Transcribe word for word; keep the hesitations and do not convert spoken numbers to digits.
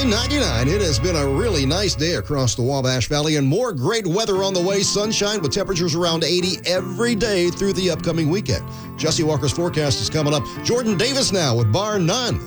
High ninety-nine. It has been a really nice day across the Wabash Valley and more great weather on the way. Sunshine with temperatures around eighty every day through the upcoming weekend. Jesse Walker's forecast is coming up. Jordan Davis now with Bar None.